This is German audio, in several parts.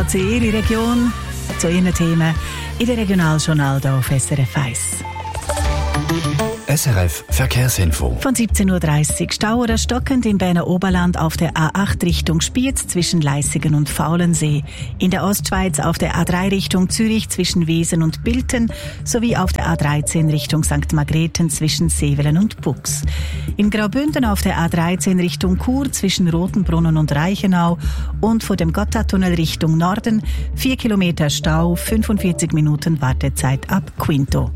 geht in Ihre Region zu Ihren Themen in der Regionaljournal hier auf SRF 1. SRF Verkehrsinfo. Von 17.30 Uhr Stau oder stockend im Berner Oberland auf der A8 Richtung Spiez zwischen Leissigen und Faulensee. In der Ostschweiz auf der A3 Richtung Zürich zwischen Wesen und Bilten sowie auf der A13 Richtung St. Margrethen zwischen Sevelen und Bux. In Graubünden auf der A13 Richtung Chur zwischen Rotenbrunnen und Reichenau und vor dem Gotthardtunnel Richtung Norden 4 Kilometer Stau, 45 Minuten Wartezeit ab Quinto.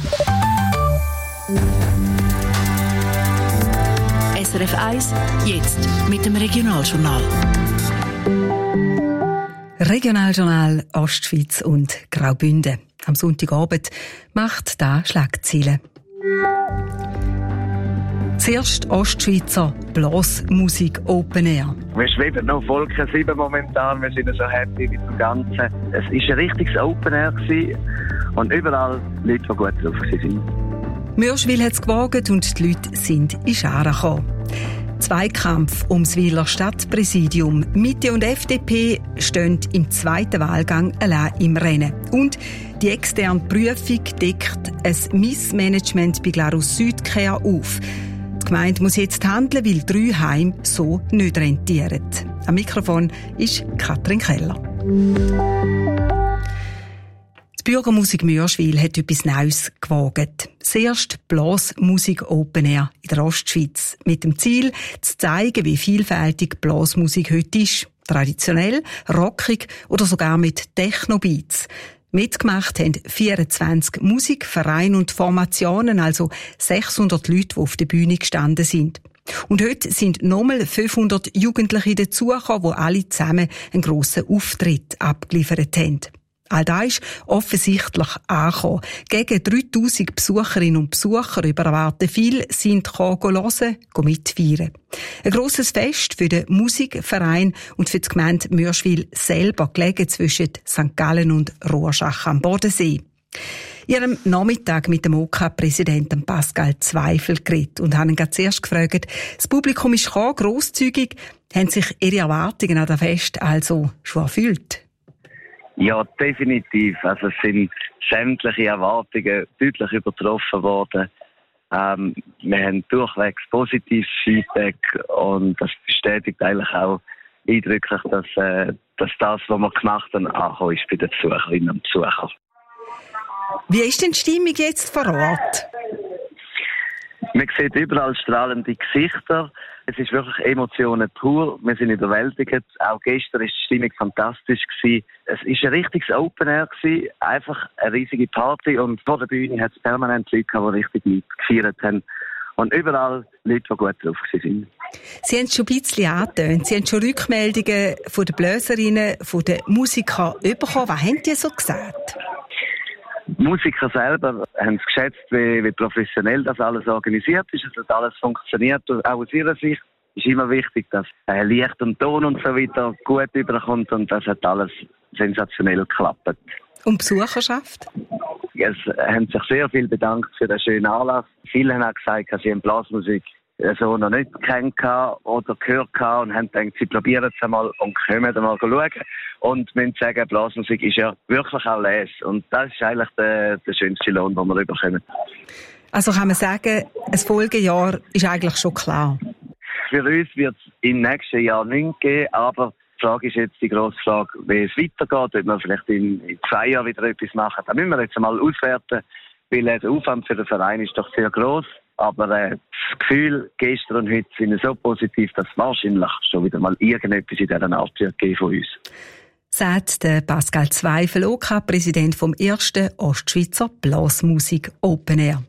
SRF 1, jetzt mit dem Regionaljournal. Regionaljournal Ostschweiz und Graubünden. Am Sonntagabend macht da Schlagzeilen. Zuerst Ostschweizer Blasmusik Open Air. Wir schweben noch Wolken 7 momentan, wir sind so happy mit dem Ganzen. Es war ein richtiges Open Air und überall Leute, die gut drauf sind. Mürschwil hat es gewagt und die Leute sind in Scharen gekommen. Zweikampf ums Wiler Stadtpräsidium. Mitte und FDP stehen im zweiten Wahlgang allein im Rennen. Und die externe Prüfung deckt ein Missmanagement bei Glarus Südkehr auf. Die Gemeinde muss jetzt handeln, weil 3 Heime so nicht rentieren. Am Mikrofon ist Katrin Keller. Die Bürgermusik Mürschwil hat etwas Neues gewagt. Das erste Blasmusik Open Air in der Ostschweiz. Mit dem Ziel, zu zeigen, wie vielfältig Blasmusik heute ist. Traditionell, rockig oder sogar mit Techno-Beats. Mitgemacht haben 24 Musikvereine und Formationen, also 600 Leute, die auf der Bühne gestanden sind. Und heute sind nochmal 500 Jugendliche dazugekommen, die alle zusammen einen grossen Auftritt abgeliefert haben. All das ist offensichtlich angekommen. Gegen 3000 Besucherinnen und Besucher, erwarten viel, sind hören, mitfeiern. Ein grosses Fest für den Musikverein und für die Gemeinde Mürschwil selber, gelegen zwischen St. Gallen und Rorschach am Bodensee. Ich habe am Nachmittag mit dem OK-Präsidenten Pascal Zweifel geredet und habe ihn zuerst gefragt, das Publikum ist gekommen, grosszügig, haben sich ihre Erwartungen an das Fest also schon erfüllt? Ja, definitiv. Also es sind sämtliche Erwartungen deutlich übertroffen worden. Wir haben durchwegs positives Feedback und das bestätigt eigentlich auch eindrücklich, dass das, was wir gemacht haben, angekommen ist bei den Besucherinnen und Besuchern. Wie ist denn die Stimmung jetzt vor Ort? Man sieht überall strahlende Gesichter. Es ist wirklich Emotionen pur. Wir sind überwältigt. Auch gestern war die Stimmung fantastisch gewesen. Es war ein richtiges Open Air gewesen. Einfach eine riesige Party. Und vor der Bühne hat es permanent Leute gehabt, die richtig mitgefeiert haben. Und überall Leute, die gut drauf waren. Sie haben es schon ein bisschen angetönt. Sie haben schon Rückmeldungen von den Bläserinnen, von den Musikern bekommen. Was haben die so gesagt? Die Musiker selber haben es geschätzt, wie professionell das alles organisiert ist. Es hat alles funktioniert. Und auch aus ihrer Sicht ist immer wichtig, dass Licht und Ton und so weiter gut überkommt. Und das hat alles sensationell geklappt. Und die Besucherschaft? Es haben sich sehr viel bedankt für den schönen Anlass. Viele haben auch gesagt, dass sie Blasmusik so noch nicht kennt oder gehört und haben gedacht, sie probieren es einmal und kommen einmal schauen. Und müssen sagen, Blasmusik ist ja wirklich auch les. Und das ist eigentlich der schönste Lohn, den wir bekommen. Also kann man sagen, ein Folgejahr ist eigentlich schon klar? Für uns wird es im nächsten Jahr nichts geben, aber die Frage ist jetzt die grosse Frage, wie es weitergeht, ob wir vielleicht in 2 Jahren wieder etwas machen. Da müssen wir jetzt einmal auswerten, weil der Aufwand für den Verein ist doch sehr gross. Aber das Gefühl gestern und heute sind so positiv, dass wahrscheinlich schon wieder mal irgendetwas in dieser Art wird geben von uns. Sagt der Pascal Zweifel, OK-Präsident vom ersten Ostschweizer Blasmusik Open Air.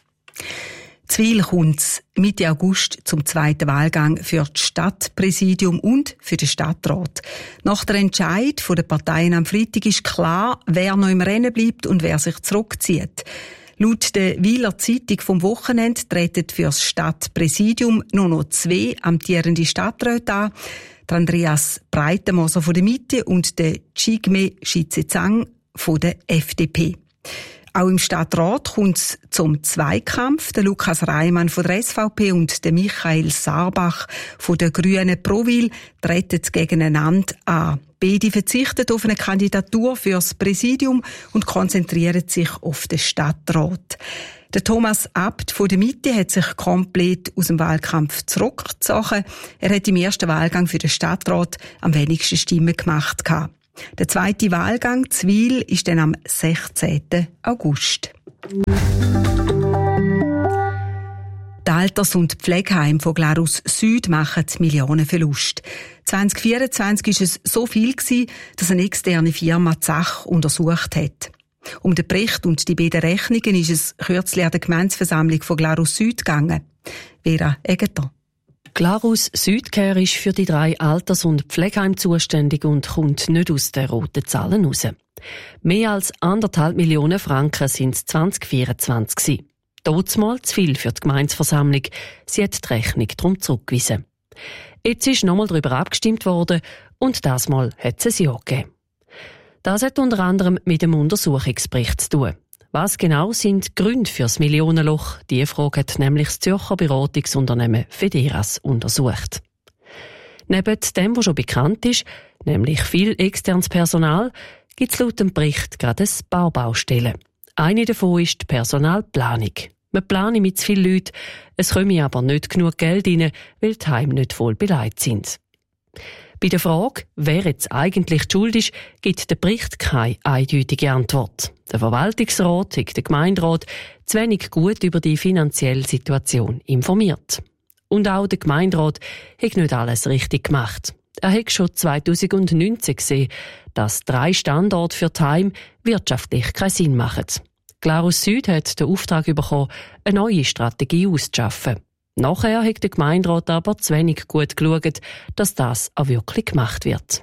Zwil kommt Mitte August zum zweiten Wahlgang für das Stadtpräsidium und für den Stadtrat. Nach der Entscheid der Parteien am Freitag ist klar, wer noch im Rennen bleibt und wer sich zurückzieht. Laut der Wiler Zeitung vom Wochenende treten für das Stadtpräsidium nur noch 2 amtierende Stadträte an. Andreas Breitenmoser von der Mitte und der Chigme Schizezang von der FDP. Auch im Stadtrat kommt es zum Zweikampf. Der Lukas Reimann von der SVP und der Michael Sarbach von der Grünen Prowil treten gegeneinander an. Beide verzichten auf eine Kandidatur fürs Präsidium und konzentrieren sich auf den Stadtrat. Der Thomas Abt von der Mitte hat sich komplett aus dem Wahlkampf zurückgezogen. Er hat im ersten Wahlgang für den Stadtrat am wenigsten Stimmen gemacht. Der zweite Wahlgang, Zwil, ist dann am 16. August. Die Alters- und Pflegeheime von Glarus Süd machen Millionenverlust. 2024 war es so viel, dass eine externe Firma die Sache untersucht hat. Um den Bericht und die beiden Rechnungen ist es kürzlich an der Gemeindeversammlung von Glarus Süd gegangen. Vera Egeter. Glarus Südcare ist für die 3 Alters- und Pflegeheime zuständig und kommt nicht aus den roten Zahlen raus. Mehr als 1,5 Millionen Franken sind es 2024 gewesen. Damals zu viel für die Gemeindeversammlung. Sie hat die Rechnung darum zurückgewiesen. Jetzt ist nochmal darüber abgestimmt worden und das Mal hat es ein Ja gegeben. Das hat unter anderem mit dem Untersuchungsbericht zu tun. Was genau sind die Gründe für das Millionenloch? Diese Frage hat nämlich das Zürcher Beratungsunternehmen Federas untersucht. Neben dem, was schon bekannt ist, nämlich viel externes Personal, gibt es laut dem Bericht gerade ein paar Baustellen. Eine davon ist die Personalplanung. Man plane mit zu vielen Leuten, es komme aber nicht genug Geld rein, weil die Heime nicht voll beleidigt sind. Bei der Frage, wer jetzt eigentlich die Schuld ist, gibt der Bericht keine eindeutige Antwort. Der Verwaltungsrat hat den Gemeinderat zu wenig gut über die finanzielle Situation informiert. Und auch der Gemeinderat hat nicht alles richtig gemacht. Er hat schon 2019 gesehen, dass 3 Standorte für die Heime wirtschaftlich keinen Sinn machen. Glarus Süd hat den Auftrag bekommen, eine neue Strategie auszuschaffen. Nachher hat der Gemeinderat aber zu wenig gut geschaut, dass das auch wirklich gemacht wird.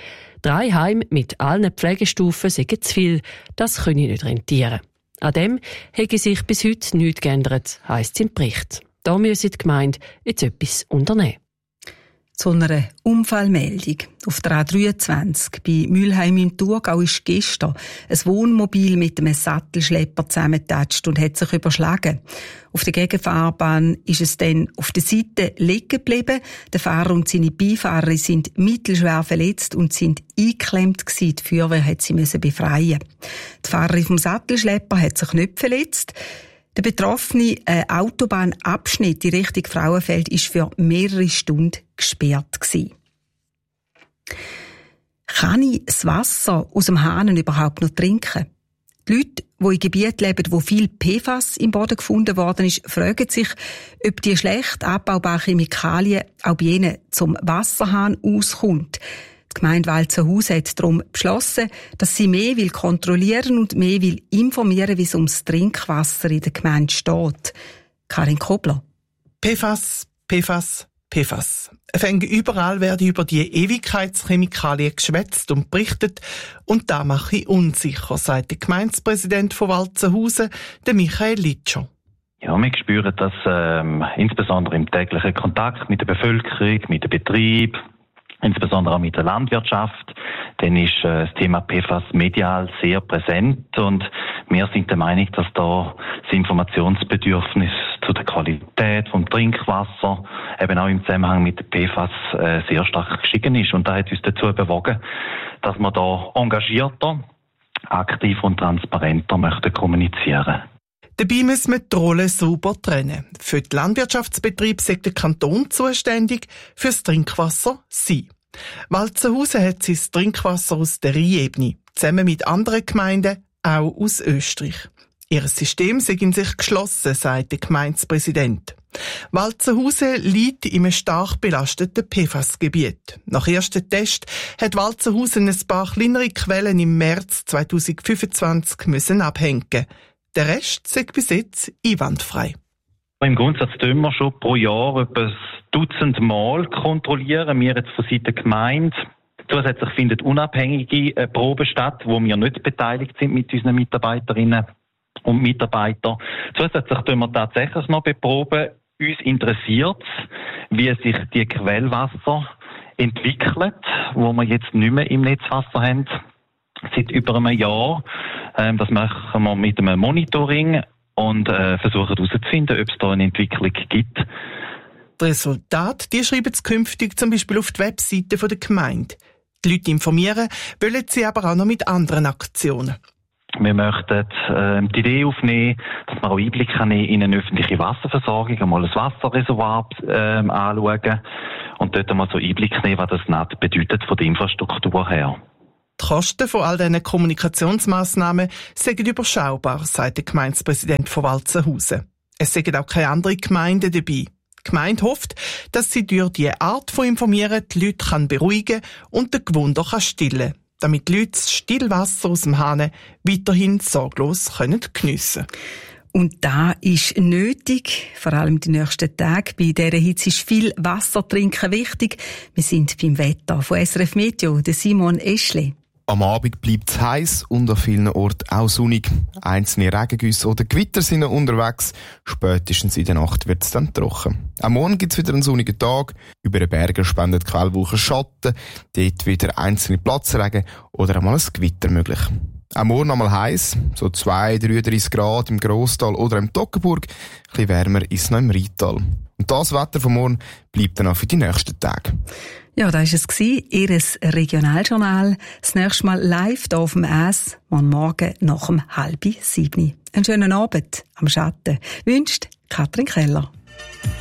3 Heime mit allen Pflegestufen sind zu viel, das könne nicht rentieren. An dem hätte sich bis heute nichts geändert, heisst es im Bericht. Da müsse die Gemeinde jetzt etwas unternehmen. Zu einer Unfallmeldung. Auf der A23 bei Mülheim im Thurgau ist gestern ein Wohnmobil mit einem Sattelschlepper zusammengetatscht und hat sich überschlagen. Auf der Gegenfahrbahn ist es dann auf der Seite liegen geblieben. Der Fahrer und seine Beifahrer sind mittelschwer verletzt und sind eingeklemmt gewesen. Die Feuerwehr hat sie befreien. Die Fahrerin vom Sattelschlepper hat sich nicht verletzt. Der betroffene Autobahnabschnitt in Richtung Frauenfeld war für mehrere Stunden gesperrt gewesen. Kann ich das Wasser aus dem Hahn überhaupt noch trinken? Die Leute, die in Gebieten leben, wo viel PFAS im Boden gefunden worden ist, fragen sich, ob die schlecht abbaubaren Chemikalien auch bei ihnen zum Wasserhahn auskommt. Die Gemeinde Walzenhausen hat darum beschlossen, dass sie mehr kontrollieren und mehr informieren, wie es ums Trinkwasser in der Gemeinde steht. Karin Kobler. PFAS, PFAS, PFAS. Überall werden über die Ewigkeitschemikalien geschwätzt und berichtet. Und das mache ich unsicher, sagt der Gemeindepräsident von Walzenhausen, der Michael Litscher. Ja, wir spüren das insbesondere im täglichen Kontakt mit der Bevölkerung, mit dem Betrieb, insbesondere auch mit der Landwirtschaft. Dann ist das Thema PFAS medial sehr präsent und wir sind der Meinung, dass da das Informationsbedürfnis zu der Qualität vom Trinkwasser eben auch im Zusammenhang mit der PFAS sehr stark gestiegen ist. Und das hat uns dazu bewogen, dass wir da engagierter, aktiv und transparenter möchten kommunizieren. Dabei müssen wir die Rollen sauber trennen. Für die Landwirtschaftsbetriebe ist der Kanton zuständig, für das Trinkwasser sie. Walzenhausen hat sein Trinkwasser aus der Rheinebene, zusammen mit anderen Gemeinden, auch aus Österreich. Ihr System sei in sich geschlossen, sagt der Gemeindepräsident. Walzenhausen liegt in einem stark belasteten PFAS-Gebiet. Nach ersten Test hat Walzenhausen ein paar kleinere Quellen im März 2025 müssen abhängen. Der Rest sei bis jetzt einwandfrei. Im Grundsatz tun wir schon pro Jahr etwa ein Dutzend Mal kontrollieren. Wir jetzt von Seiten der Gemeinde. Zusätzlich finden unabhängige Proben statt, wo wir nicht beteiligt sind mit unseren Mitarbeiterinnen und Mitarbeitern. Zusätzlich tun wir tatsächlich noch beproben. Uns interessiert es, wie sich die Quellwasser entwickelt, wo wir jetzt nicht mehr im Netzwasser haben. Seit über einem Jahr. Das machen wir mit einem Monitoring und versuchen herauszufinden, ob es da eine Entwicklung gibt. Die Resultate, die schreiben Sie künftig zum Beispiel auf die Webseite der Gemeinde. Die Leute informieren, wollen sie aber auch noch mit anderen Aktionen. Wir möchten die Idee aufnehmen, dass man auch Einblick in eine öffentliche Wasserversorgung, einmal ein Wasserreservoir anschauen und dort einmal so Einblick nehmen, was das nicht bedeutet von der Infrastruktur her. Die Kosten von all diesen Kommunikationsmaßnahmen sind überschaubar, sagt der Gemeindepräsident von Walzenhausen. Es sind auch keine anderen Gemeinden dabei. Die Gemeinde hofft, dass sie durch diese Art von Informieren die Leute beruhigen und den Gewunder stillen kann, damit die Leute das Stillwasser aus dem Hahn weiterhin sorglos geniessen können. Und da ist nötig, vor allem die nächsten Tage. Bei dieser Hitze ist viel Wasser trinken wichtig. Wir sind beim Wetter von SRF Meteo, der Simon Eschle. Am Abend bleibt es heiß und an vielen Orten auch sonnig. Einzelne Regengüsse oder Gewitter sind noch unterwegs. Spätestens in der Nacht wird es dann trocken. Am Morgen gibt es wieder einen sonnigen Tag. Über den Bergen spendet Quellwolken Schatten. Dort wieder einzelne Platzregen oder einmal ein Gewitter möglich. Am Morgen einmal heiß, so 32-33 Grad im Grosstal oder im Toggenburg. Ein bisschen wärmer ist es noch im Rheintal. Und das Wetter von morgen bleibt dann auch für die nächsten Tage. Ja, das war es, Ihr Regionaljournal. Das nächste Mal live hier auf dem S, morgen nach 6:30. Einen schönen Abend am Schatten wünscht Katrin Keller.